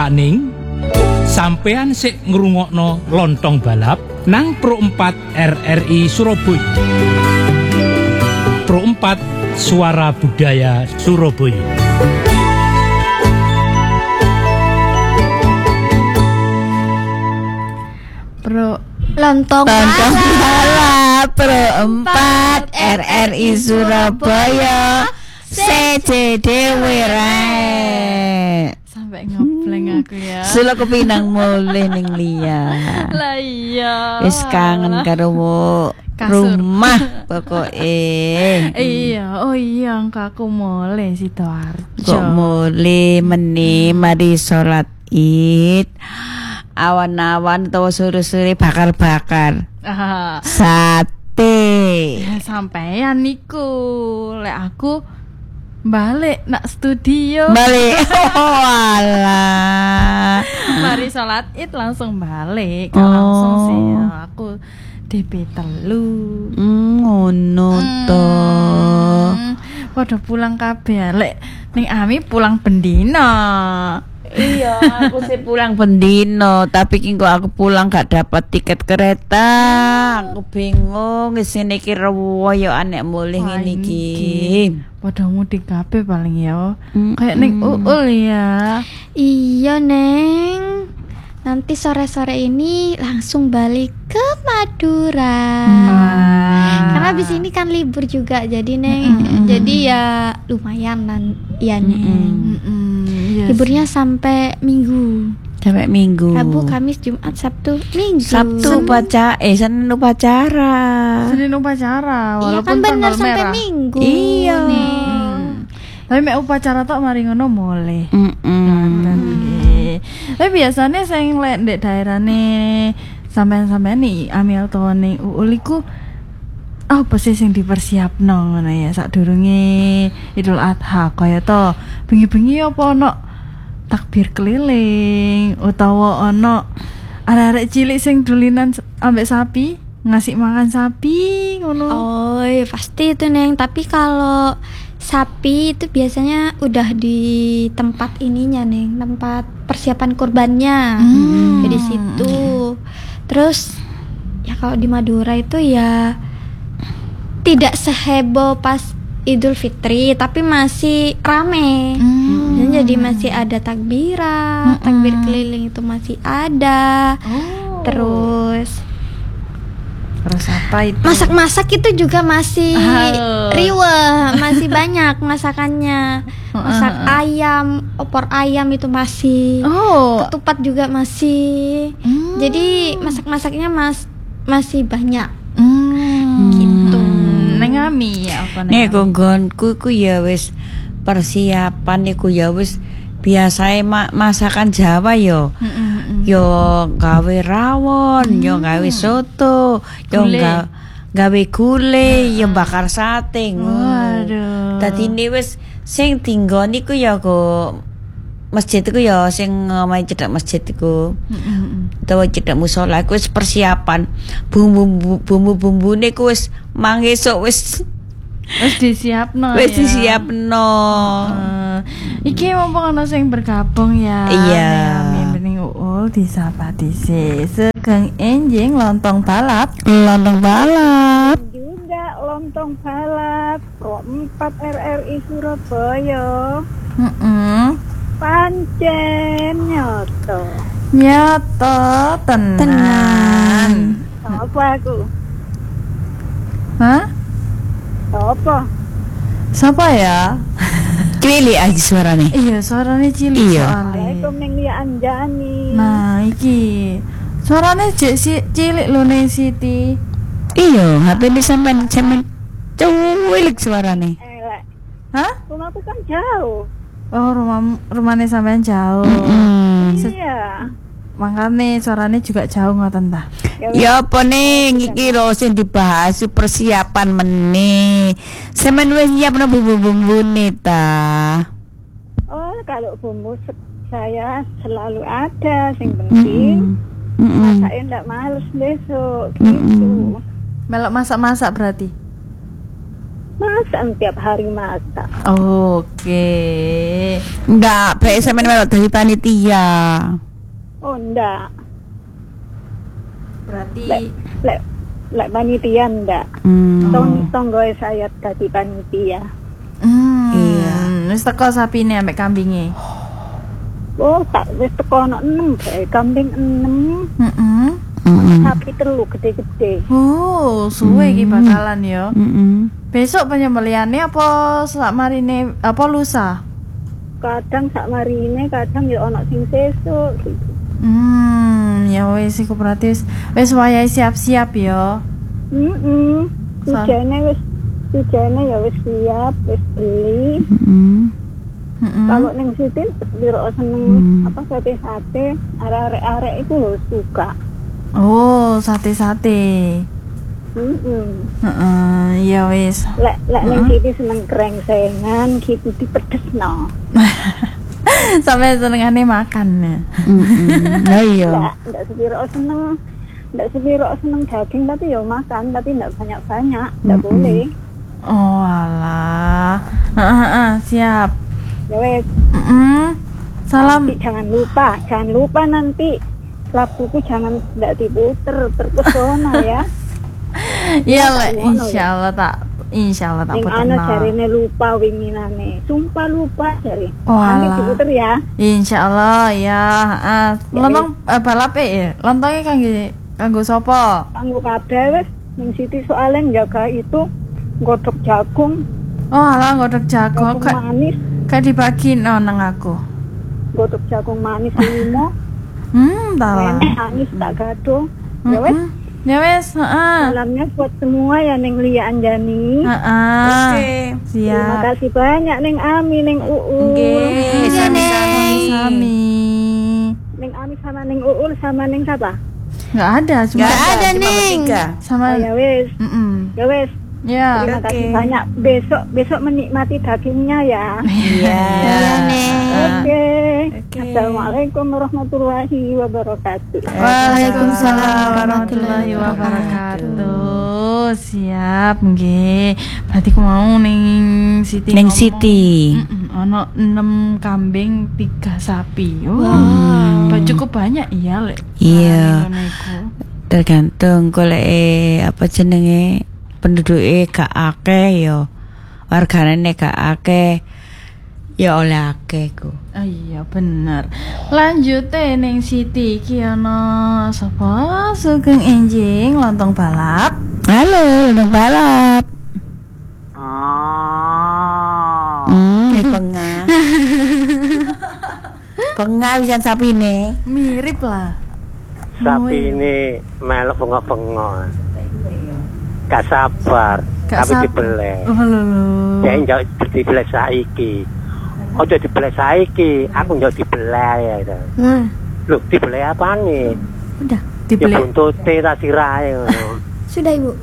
Cakning sampean sik ngrungokno Lontong Balap nang Pro 4 RRI Surabaya. Pro 4 Suara Budaya Surabaya. Pro Lontong Balap Pro 4 RRI Surabaya CCD Wira. Sampai ngebleng aku ya. Sula kepinang mulih ning liya. Lah iya. Wis kangen karo rumah pokoke. Iya, oh iya aku mulai Sidoarjo. Kok mulih meneh mari salat Id. Awan-awan utawa sore-sore bakar-bakar. Sate. Ya sampean niku. Lek aku balik nak studio. Balik. Oh alah. Mari salat Id langsung balik. Langsung sih aku DP telu. Ngono to. Padha pulang kabeh. Lek ning Ami pulang bendina. Iya, aku sih pulang bendino, tapi kok aku pulang gak dapat tiket kereta. Aku bingung, sini kira woyo anek mulih ngene iki. Padha mudik kabeh paling ya. Kayak ning Uul ya. Iya, Neng. Nanti sore-sore ini langsung balik ke Madura. Karena abis ini kan libur juga, jadi Neng. Jadi ya lumayan lan ya Neng. Liburnya sampai Minggu. Sampai Minggu. Rabu, Kamis, Jumat, Sabtu, Minggu. Senin upacara. Iya kan benar sampai Minggu. Iya. Tapi mek upacara tok mari ngono mulih. Tapi biasanya sing lek ndek daerahne sampean-sampean nih Amil to ning Uul iku apa sih sing dipersiapno ngono ya sadurunge Idul Adha kaya to bengi-bengi apa ono takbir keliling utawa ono arek-arek cilik sing dulinan ambek sapi ngasih makan sapi ngono. Oh, iya, pasti itu Neng. Tapi kalau sapi itu biasanya udah di tempat ininya Neng, tempat persiapan kurbannya. Di situ. Terus ya kalau di Madura itu ya tidak seheboh pas Idul Fitri, tapi masih rame. Dan jadi masih ada takbiran, takbir keliling itu masih ada. Terus apa itu? Masak-masak itu juga masih riweh, masih banyak masakannya. Masak ayam, opor ayam itu masih. Ketupat juga masih. Jadi masak-masaknya masih banyak. Gitu. Neng Ami ya apa Nek nggonku ku ya wis persiapan iku ya wis biasae masakan Jawa yo. Yo gawe rawon, yo gawe soto, yo gawe gulai, yo bakar sate. Waduh. Dadi wis sing tinggon iku ya go masjid iku ya sing omahe cedhak masjid iku. Utawa cedhak musala iku wis persiapan. Bumbu-bumbune ku wis mangesuk wis disiapno. Wis disiapno. Iki mumpung ana sing bergabung ya. Iya. Ning Uul disapa dhisik. Sugeng enjing lontong balap. Lontong balap. Juga lontong balap Pro 4 RRI Surabaya. Pancen nyoto tenan. Apa aku? Hah? Apa? Siapa ya? Cilik aja suarane. Iya, suarane cilik soalnya. Assalamualaikum Neng Lia Anjani. Nah, iki suarane cilik lho nih Siti. Iya, HP ini sampean cilik suarane. Elek. Hah? Rumahku kan jauh. Oh, rumahnya sampean jauh. Iya. Makanya suaranya juga jauh ngoten ta. Ya apa ning iki lho sing dibahas persiapan meneh. Sampeyan wis nyiapno bumbu-bumbune ta? Oh, kalau bumbu saya selalu ada, sing penting masaknya ndak males besok gitu. Melok masak-masak berarti. Masak tiap hari masak. Oke. Enggak, baik sampean melok dari panitia. Oh enggak. Berarti Lek panitia enggak. Tonggo saya dadi panitia. Iya. Wis teko sapine ambek kambinge. Oh, tak wis teko ana 6 bae, kambing 6, sapi 3 gede-gede. Oh, suwe iki bakalan ya. Besok penyembelihannya apa sakmarine apa lusa? Kadang sak marine, kadang ya ana sing sesuk gitu. Ya wis iku berarti wis wayahe siap-siap ya. Hujane ya wis siap, wis beli. Kalau ning situ biro seneng apa sate-sate, arek-arek itu lho suka. Oh, sate-sate. Ya wis. Lek ning situ seneng krengsengan gitu dipedesno. Sampai senengane makan. Nah iya. Ndak sepiro seneng daging tapi ya makan, tapi ndak banyak-banyak, ndak boleh. Oh alah. Siap. Ya wes. Salam. Nanti jangan lupa nanti laguku jangan ndak diputer terpesona ya. Iya, insyaallah tak puter. Yang ana jarine lupa winginane. Sumpah lupa jare. Oh, Nanti alah. diputer ya. Insyaallah ya. Lontong balap lontongnya kanggo sapa? Kanggo kabeh wis ning siti soalnya jaga itu godhog jagung. Oh, alah godhog jagung Manis. kayak dibagi nang aku. Godhog jagung manis 5. Talah. Manis tak gaduh. Ya wes. Ya wes, Salamnya buat semua ya Neng Lia Anjani. Oke. Terima Siap. kasih banyak Neng Ami, Neng Uul. Nggih, Sami. Neng Ami sama Neng Uul sama Neng siapa? Enggak ada, cuma Enggak ada Neng. nih. sama Oh, ya wes. Ya wes. Ya. Terima kasih Oke. banyak. Besok menikmati dagingnya ya. Iya. Oke. Assalamualaikum warahmatullahi wabarakatuh. Waalaikumsalam warahmatullahi wabarakatuh. Siap nggih. Berarti ku mau ning Siti. Neng ngomong. Siti. Ono 6 kambing, 3 sapi. Cukup banyak iya, Lek. Iya. Ngono iku. Tergantung golek apa jenenge penduduke gak akeh ya. Wargane gak akeh ya oleh akeh ku. Oh iya bener. Lanjut ning Siti iki ana sapa? Sugeng Enjing lontong balap. Halo, lontong balap. Pengah. Pengah bisa sapine. Mirip lah. Sapi ini melok bengok-bengok. Gak sabar, Gak tapi sabar. dibeleh. Oh lho. Ya njok dibeleh saiki. Ojo dibeleh saiki, aku njok dibeleh ya. Lho, dibeleh apa nih? Udah. Ya Dibeli. buntute ta sirahe ngono. Sudah Ibu.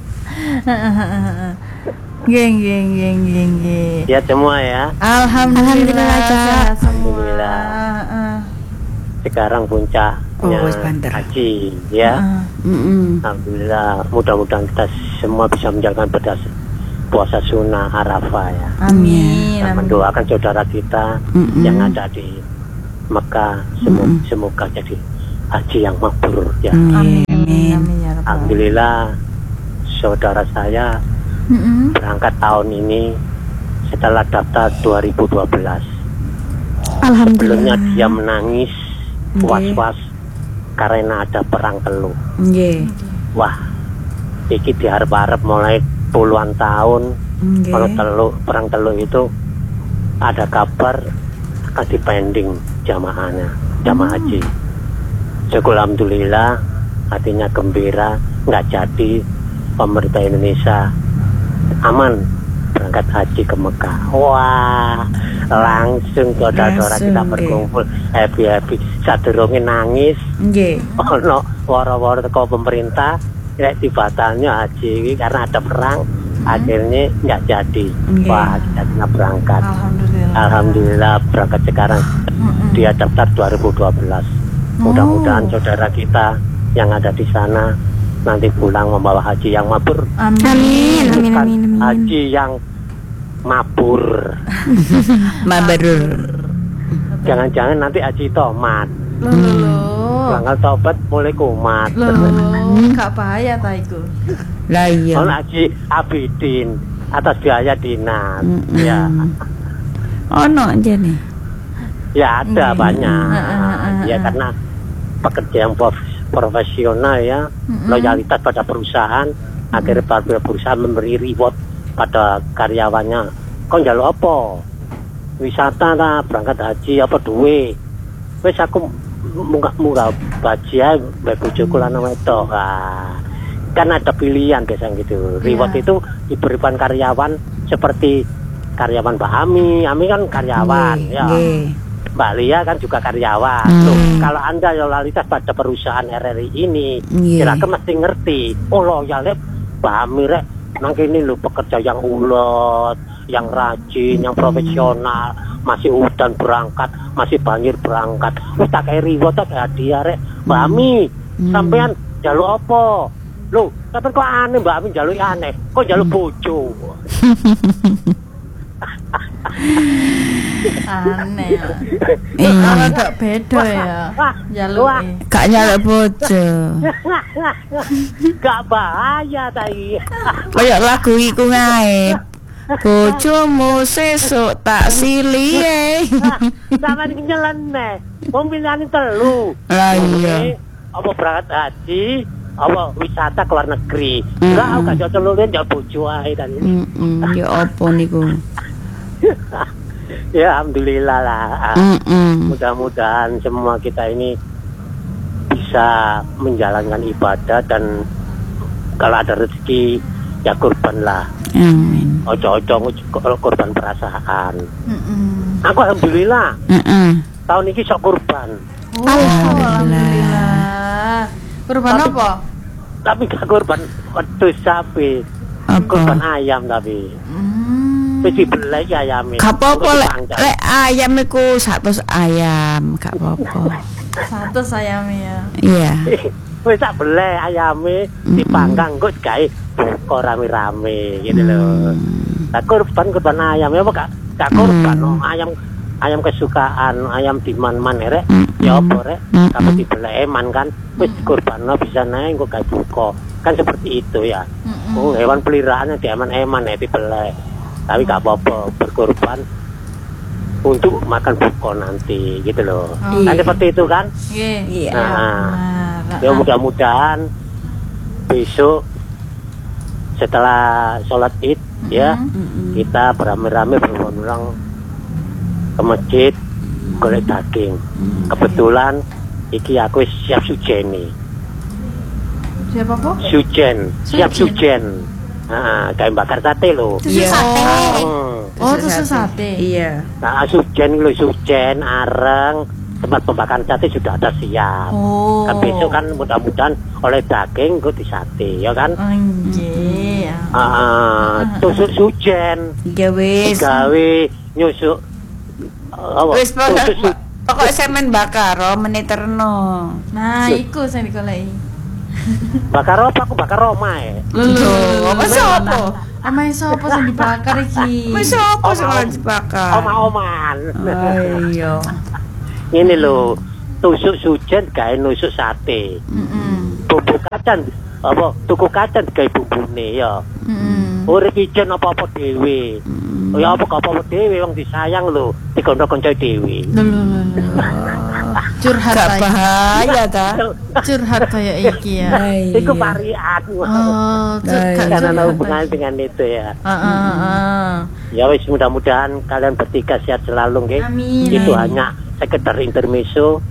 Geng. Ya semua ya. Alhamdulillah Cak. Sehat semua. Alhamdulillah. Sekarang puncaknya Oh, wis banter. haji ya. Alhamdulillah, mudah-mudahan kita semua bisa menjalankan puasa sunnah Arafah ya. Amin. Dan mendoakan saudara kita yang ada di Mekah, semoga jadi haji yang mabrur ya. Amin ya Rabbal. Alhamdulillah, saudara saya berangkat tahun ini setelah daftar 2012. Sebelumnya dia menangis was-was karena ada perang Teluk. Nggih. Wah, iki diharap-harap mulai puluhan tahun. Kalau perang Teluk itu ada kabar akan dipending jamaah haji. Syukur alhamdulillah, hatinya gembira, nggak jadi. Pemerintah Indonesia aman berangkat haji ke Mekah. Wah, langsung saudara-saudara kita berkumpul happy. Sadurunge nangis. Nggih. Ono waro-waro teko pemerintah nek dibatalnya haji ini karena ada perang, akhirnya nggak jadi. Wah, kita kena berangkat. Alhamdulillah berangkat sekarang. Dia daftar 2012. Mudah-mudahan saudara kita yang ada di sana nanti pulang membawa haji yang mabrur. Amin. Bukan haji yang mabur. Mabrur. Jangan-jangan nanti Haji Tomat. Loh. Tanggal tobat mulai kumat. Gak bahaya ta iku. Lah iya. Kalau Haji Abidin atas biaya dinas. Ya. Ono aja nih. Ya ada banyak. Ya karena pekerja yang profesional ya, loyalitas pada perusahaan, akhirnya perusahaan memberi reward pada karyawannya. Kau njaluk apa? Wisata lah, berangkat haji apa duwe. Wes aku munggah baji ae mbek bojoku lanang wedok. Kan ada pilihan biasanya gitu. Reward itu diberikan karyawan seperti karyawan Mbak Ami. Ami kan karyawan ya. Mbak Lia kan juga karyawan. Loh, kalau Anda loyalitas pada perusahaan RRI ini, kira-kira mesti ngerti. Oh loyal Mbak Ami rek nang kene lho pekerja yang ulet, yang rajin, yang profesional, masih udan berangkat, masih banjir berangkat. Wis tak kei reward tak hadiah rek. Mbak Ami, sampean njaluk apa? Loh, sampean kok aneh Mbak Ami njaluk aneh. Kok njaluk bojo? Aneh. Iya, gak beda ya. Njaluk. Gak nyaluk bojo. Gak bahaya tadi. Kayak lagu iku ngae. Bojomu sesuk tak silie. Sama iki nyeleneh. Wong pilihane telu. Lah iya. Apa berangkat haji, apa wisata ke luar negeri. Enggak, aku gak cocok lu njak bojo ae tadi. Ya apa niku? Ya alhamdulillah lah. Mudah-mudahan semua kita ini bisa menjalankan ibadah dan kalau ada rezeki ya kurban lah. Amin. Ojo-ojo kurban perasaan. Aku alhamdulillah. Tahun ini sok kurban. Alhamdulillah. Kurban apa? Tapi gak kurban wedhus sapi. Kurban ayam tapi. Wis dibeleh ayame. Gak apa-apa lek ayam iku 100 ayam, gak apa-apa. 100 ayamnya ya. Iya. Wis tak beleh ayame dipanggang kok gawe buka rame-rame gitu loh. Lah kurban ayam ya apa gak kurban ayam kesukaan, ayam diman-man rek. Ya apa rek? Kalau dibeleh eman kan wis kurbanno bisa naik kok gawe buka. Kan seperti itu ya. Hewan peliharaannya di eman-eman ya dibeleh. Tapi gak apa-apa berkorban untuk makan buko nanti gitu loh. Kan seperti itu kan? Iya. Ya mudah-mudahan besok setelah sholat id ya kita beramai-ramai berulang ke masjid golek daging. Kebetulan iki aku siap sujeni. Siapa kok? Siap sujen. Kayak bakar sate loh. Susu sate. Oh, susu sate. Iya. Nah, sujen areng tempat pembakaran sate sudah ada siap. Kan besok kan mudah-mudahan oleh daging gue di sate, ya kan? Anjir. Tusuk sujen. Iya wis. Gawe nyusuk. Wis pokoknya semen bakar meniterno. Nah, iku sing digoleki. Bakar apa? Aku bakar omae. Apa sopo? Omae sopo sing dibakar iki? Wis sopo sing dibakar? Oma-oman. Ayo. Ini lho, tusuk sujen gawe nusuk sate. Bumbu kacang apa tuku kacang gawe bumbune ya. Urip ijen apa-apa dhewe. Ya apa dhewe wong disayang lho, dikono kanca dhewe. Curhat gak bahaya ta? Curhat kayak iki ya. Iku varian. Karena ada hubungan dengan itu ya. Ya wis mudah-mudahan kalian bertiga sehat selalu nggih. Itu hanya sekedar intermezzo.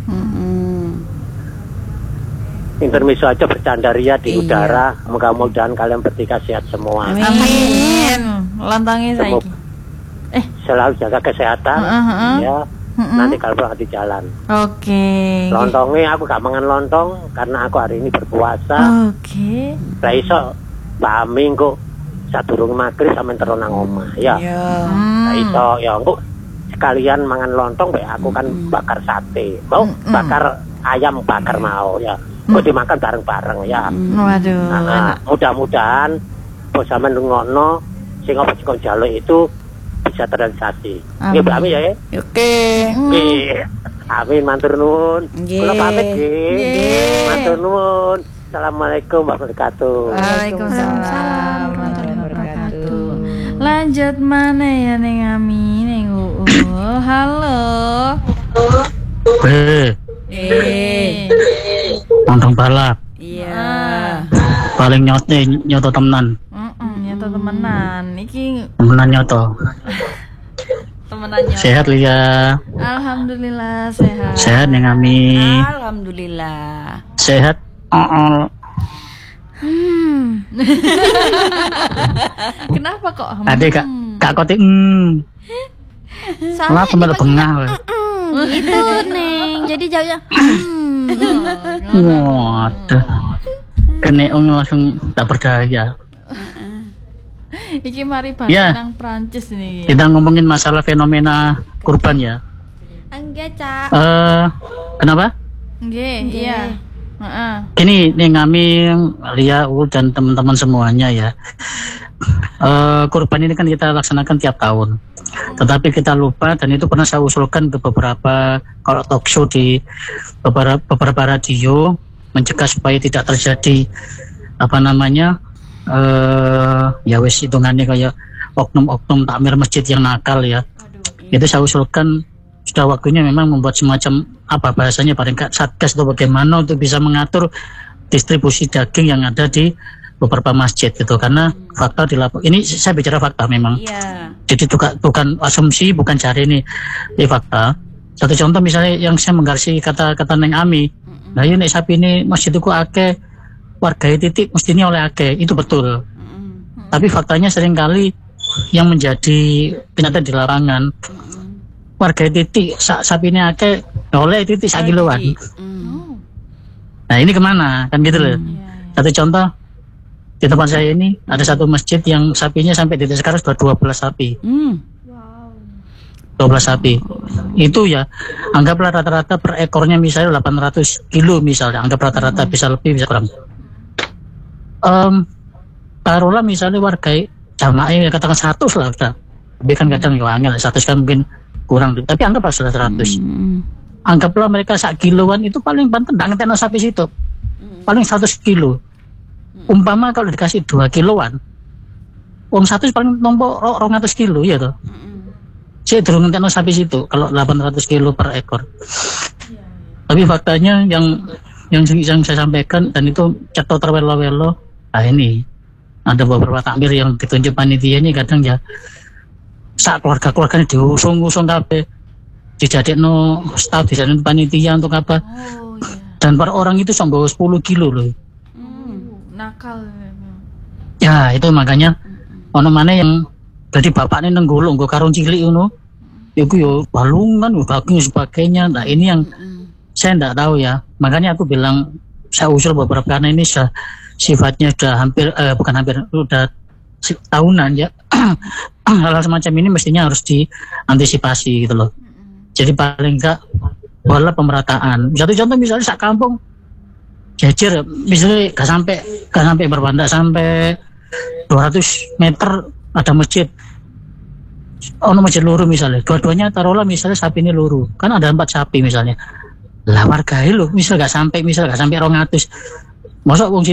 Intermezzo aja bercanda ria di udara. Mudah-mudahan kalian bertiga sehat semua. Amin. Lantangi saiki. Selalu jaga kesehatan ya. Nanti kalau berangkat di jalan. Oke. Lontongnya aku gak mangan lontong karena aku hari ini berpuasa. Oke. Lah iso Mbak Ami kok sadurunge magrib sampe terus nang omah ya. Lah iso ya engko sekalian mangan lontong bae aku kan bakar sate. Mau bakar ayam bakar mau ya. Kok dimakan bareng-bareng ya. Waduh. Mudah-mudahan bos sampean ngono sing apa sing njaluk itu bisa terrealisasi. Amin. Nggih, Bu Ami ya. Oke. Nggih. Amin, matur nuwun. Nggih. Kula pamit nggih. Nggih. Matur nuwun. Assalamualaikum warahmatullahi wabarakatuh. Waalaikumsalam warahmatullahi wabarakatuh. Lanjut mana ya Neng Ami, Neng halo. Lontong balap Iya. paling nyoto temenan Nyata temenan. Iki temenan nyoto. temenan nyata. Sehat Lia, Alhamdulillah sehat. sehat Neng Ami, Alhamdulillah. sehat. Kenapa kok? Adik kak kotik Soalnya kenapa malah bengah we? gitu Neng. Jadi jauhnya Waduh, keneong langsung tak berdaya. Iki mari bahas Ya. nang Prancis nih. Kita ngomongin masalah fenomena kurban ya. enggak, Cak. Kenapa? Nggih, iya. Heeh. Gini nih kami Lia dan teman-teman semuanya ya. Kurban ini kan kita laksanakan tiap tahun. Tetapi kita lupa dan itu pernah saya usulkan ke beberapa kalau talk show di beberapa radio mencegah supaya tidak terjadi ya wes hitungannya kayak oknum-oknum takmir masjid yang nakal ya. Itu saya usulkan sudah waktunya memang membuat semacam bahasanya paling nggak satgas atau bagaimana untuk bisa mengatur distribusi daging yang ada di beberapa masjid gitu, karena fakta di lapangan ini saya bicara fakta memang. Iya. Jadi bukan asumsi, bukan cari ini fakta. Satu contoh misalnya yang saya menggarisi kata Neng Ami, nah ini sapi ini masjid itu akeh warga titik mestinya oleh akeh, itu betul. Tapi faktanya seringkali yang menjadi kenyataan di lapangan warga titik sapi ini akeh oleh titik sak kiloan. Nah ini kemana kan gitu loh. Satu contoh di tempat saya ini ada satu masjid yang sapinya sampai titik sekarang sudah 12 sapi. 12 sapi. Itu ya anggaplah rata-rata per ekornya misalnya 800 kilo misalnya, anggap rata-rata bisa lebih bisa kurang. Taruhlah misalnya warga jamaah katakan 100 lah udah. Tapi kan kadang ya angel 100 kan mungkin kurang, tapi anggaplah sudah 100. Anggaplah mereka 1 kiloan itu paling banten ngeteno sapi situ. Paling 100 kilo. Umpama kalau dikasih 2 kiloan, wong 100 paling nompo 200 kilo ya toh. Saya durung ngeteno sapi situ kalau 800 kilo per ekor. Tapi faktanya yang saya sampaikan dan itu ceto terwelo-welo. Nah ini ada beberapa takmir yang ditunjuk panitia ini kadang ya sak keluarga-keluarganya diusung-usung kabeh. Dijadekno staf, dijadekno panitia untuk apa? Dan per orang itu sampai 10 kilo loh. Nakal. Ya itu makanya ono mana yang jadi bapaknya nenggolong nggo karung cilik ngono. Iku yo balungan, daging sebagainya. Nah ini yang saya enggak tahu ya. Makanya aku bilang saya usul beberapa karena ini sifatnya sudah hampir udah tahunan ya. Hal-hal semacam ini mestinya harus diantisipasi gitu loh. Jadi paling enggak bola pemerataan. Satu contoh misalnya sak kampung jajar misalnya gak sampai berapa, enggak sampai 200 meter ada masjid. Masjid luru misalnya, dua-duanya taruhlah misalnya sapi ini luru, kan ada 4 sapi misalnya. Lah warga lu misal gak sampai 200. Masa wong